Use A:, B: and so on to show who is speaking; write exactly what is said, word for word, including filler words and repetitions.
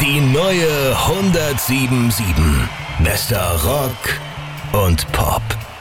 A: Die neue hundertsieben Komma sieben. Bester Rock und Pop.